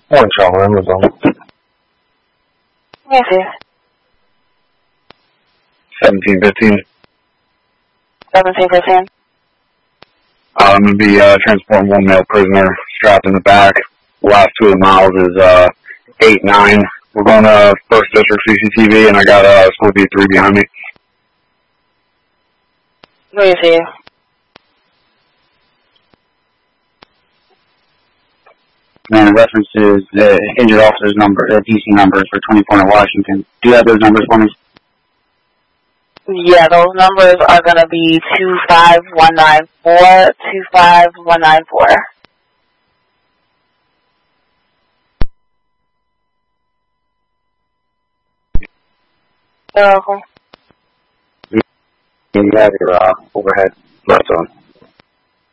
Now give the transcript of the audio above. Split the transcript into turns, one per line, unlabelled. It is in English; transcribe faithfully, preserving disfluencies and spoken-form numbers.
Morning, Charlie. Amazon.
Yes, yes.
seventeen fifteen.
seventeen fifteen.
Uh, I'm going to be uh, transporting one male prisoner strapped in the back. The last two of the miles is uh, eight nine. We're going to First District C C T V, and I got uh, Scorpio three behind me.
Where is he?
And the reference is the injured officer's number, the D C numbers for twenty-four in Washington. Do you have those numbers for me?
Yeah, those numbers are going to be two five one nine four, two five one nine four. You're welcome.
You have your uh, overhead lights on.